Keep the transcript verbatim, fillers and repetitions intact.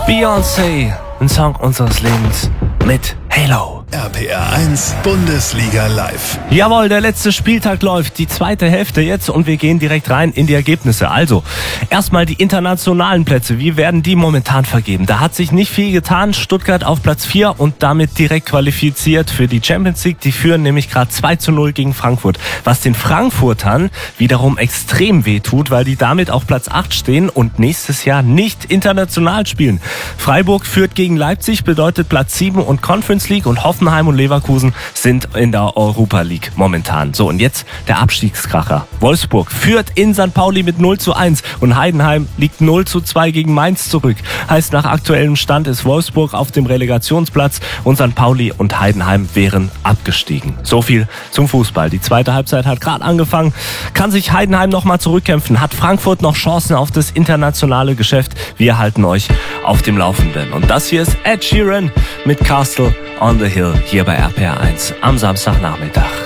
Beyoncé, ein Song unseres Lebens mit Halo. R P R eins Bundesliga live. Jawohl, der letzte Spieltag läuft, die zweite Hälfte jetzt und wir gehen direkt rein in die Ergebnisse. Also, erstmal die internationalen Plätze, wie werden die momentan vergeben? Da hat sich nicht viel getan, Stuttgart auf Platz vier und damit direkt qualifiziert für die Champions League. Die führen nämlich gerade zwei zu null gegen Frankfurt, was den Frankfurtern wiederum extrem wehtut, weil die damit auf Platz acht stehen und nächstes Jahr nicht international spielen. Freiburg führt gegen Leipzig, bedeutet Platz sieben und Conference League und Hoffenheim und Leverkusen sind in der Europa League momentan. So, und jetzt der Abstiegskracher. Wolfsburg führt in Sankt Pauli mit null zu eins und Heidenheim liegt null zu zwei gegen Mainz zurück. Heißt, nach aktuellem Stand ist Wolfsburg auf dem Relegationsplatz und Sankt Pauli und Heidenheim wären abgestiegen. So viel zum Fußball. Die zweite Halbzeit hat gerade angefangen. Kann sich Heidenheim nochmal zurückkämpfen? Hat Frankfurt noch Chancen auf das internationale Geschäft? Wir halten euch auf dem Laufenden. Und das hier ist Ed Sheeran mit Castle on the Hill hier bei R P R eins am Samstagnachmittag.